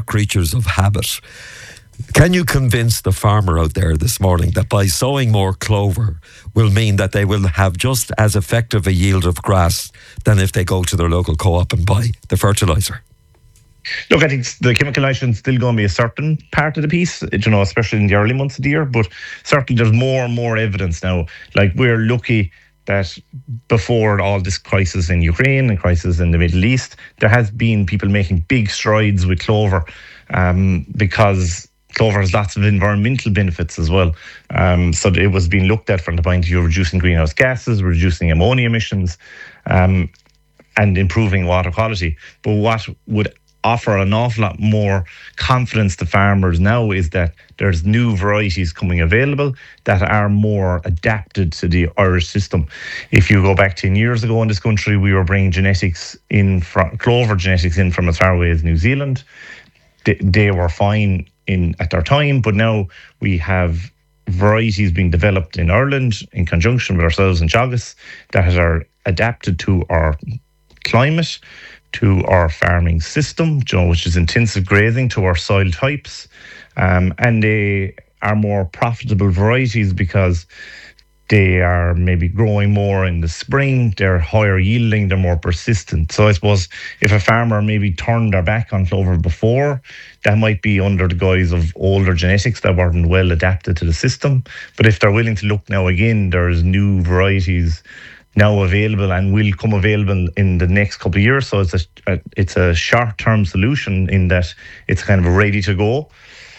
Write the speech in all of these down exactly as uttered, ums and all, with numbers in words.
creatures of habit. Can you convince the farmer out there this morning that by sowing more clover will mean that they will have just as effective a yield of grass than if they go to their local co-op and buy the fertiliser? Look, I think the chemical nitrogen is still going to be a certain part of the piece, you know, especially in the early months of the year. But certainly there's more and more evidence now. Like, we're lucky that before all this crisis in Ukraine and crisis in the Middle East, there has been people making big strides with clover um, because clover has lots of environmental benefits as well. Um, so it was being looked at from the point of view of reducing greenhouse gases, reducing ammonia emissions, um, and improving water quality. But what would offer an awful lot more confidence to farmers now is that there's new varieties coming available that are more adapted to the Irish system. If you go back ten years ago in this country, we were bringing genetics in from clover genetics in from as far away as New Zealand. They, they were fine in at their time, but now we have varieties being developed in Ireland in conjunction with ourselves and Teagasc that are adapted to our climate, to our farming system, you know, which is intensive grazing, to our soil types, um, and they are more profitable varieties because they are maybe growing more in the spring, they're higher yielding, they're more persistent. So I suppose if a farmer maybe turned their back on clover before, that might be under the guise of older genetics that weren't well adapted to the system. But if they're willing to look now again, there's new varieties now available and will come available in the next couple of years. So it's a, a it's a short-term solution in that it's kind of ready to go.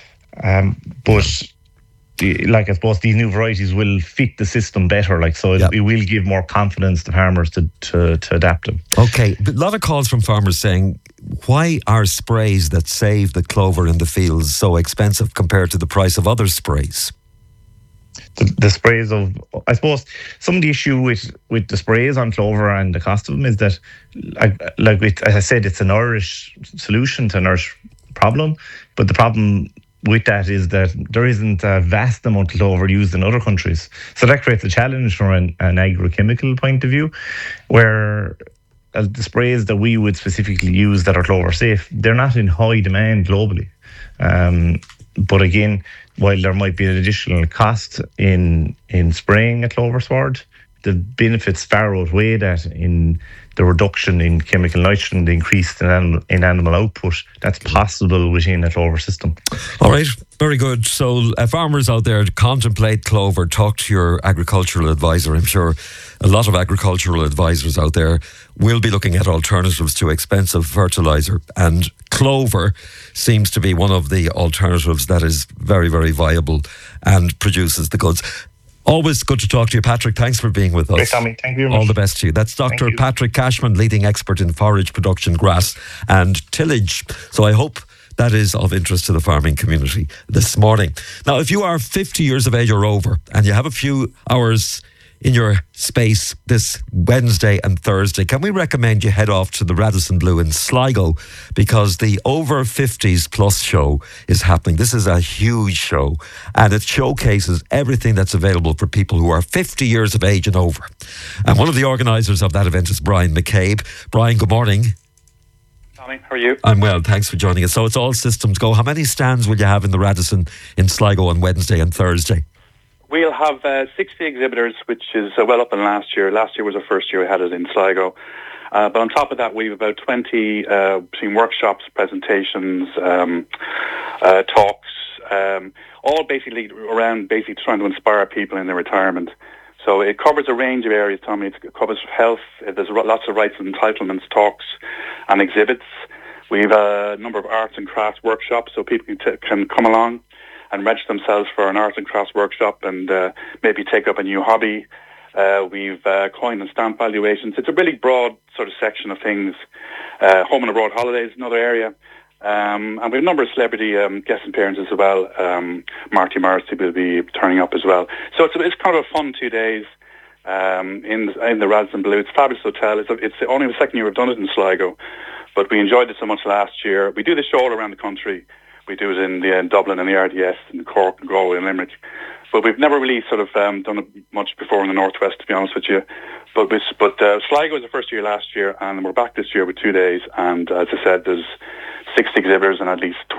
Um, but the, like I suppose these new varieties will fit the system better. Like so, it, yep. it will give more confidence to farmers to, to to adapt them. Okay, a lot of calls from farmers saying, why are sprays that save the clover in the fields so expensive compared to the price of other sprays? The, the sprays of, I suppose, some of the issue with, with the sprays on clover and the cost of them is that, like, like with, as I said, it's an Irish solution to an Irish problem. But the problem with that is that there isn't a vast amount of clover used in other countries. So that creates a challenge from an, an agrochemical point of view, where uh, the sprays that we would specifically use that are clover safe, they're not in high demand globally. Um, but again, while there might be an additional cost in in spraying a clover sward, the benefits far outweigh that in the reduction in chemical nitrogen, the increase in animal, in animal output that's possible within a clover system. All right, very good. So uh, farmers out there, contemplate clover, talk to your agricultural advisor. I'm sure a lot of agricultural advisors out there will be looking at alternatives to expensive fertiliser, and clover seems to be one of the alternatives that is very, very viable and produces the goods. Always good to talk to you, Patrick. Thanks for being with us. Hey, Tommy. Thank you very much. All the best to you. That's Doctor Patrick Cashman, leading expert in forage production, grass and tillage. So I hope that is of interest to the farming community this morning. Now, if you are fifty years of age or over and you have a few hours in your space this Wednesday and Thursday, can we recommend you head off to the Radisson Blu in Sligo, because the Over fifties Plus show is happening. This is a huge show and it showcases everything that's available for people who are fifty years of age and over. And one of the organisers of that event is Brian McCabe. Brian, good morning. Tommy, how are you? I'm well, thanks for joining us. So it's all systems go. How many stands will you have in the Radisson in Sligo on Wednesday and Thursday? We'll have uh, sixty exhibitors, which is uh, well up in last year. Last year was our first year we had it in Sligo. Uh, but on top of that, we have about twenty uh, between workshops, presentations, um, uh, talks, um, all basically around basically trying to inspire people in their retirement. So it covers a range of areas, Tommy. It covers health. There's lots of rights and entitlements, talks and exhibits. We have a number of arts and crafts workshops, so people can, t- can come along and register themselves for an arts and crafts workshop and uh, maybe take up a new hobby. Uh, we've uh, coin and stamp valuations. It's a really broad sort of section of things. Uh, home and abroad holidays, another area. Um, and we have a number of celebrity um, guest appearances as well. Um, Marty Morrissey will be turning up as well. So it's, it's kind of a fun two days um, in, in the Radisson Blu. It's a fabulous hotel. It's, a, it's only the second year we've done it in Sligo, but we enjoyed it so much last year. We do this show all around the country. We do it in, the, in Dublin and the R D S, in Cork and Galway and Limerick. But we've never really sort of um, done it much before in the Northwest, to be honest with you. But we, but uh, Sligo was the first year last year, and we're back this year with two days. And as I said, there's sixty exhibitors and at least